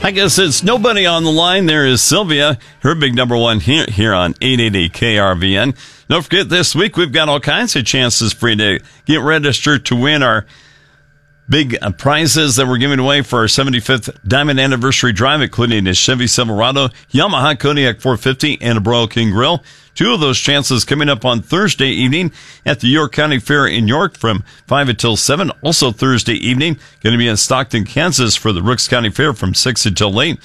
I guess it's nobody on the line. There is Sylvia, her big number one here on 880 KRVN. Don't forget, this week we've got all kinds of chances for you to get registered to win our big prizes that we're giving away for our 75th Diamond Anniversary Drive, including a Chevy Silverado, Yamaha Kodiak 450, and a Broil King Grill. Two of those chances coming up on Thursday evening at the York County Fair in York from 5 until 7. Also Thursday evening, going to be in Stockton, Kansas for the Rooks County Fair from 6 until 8.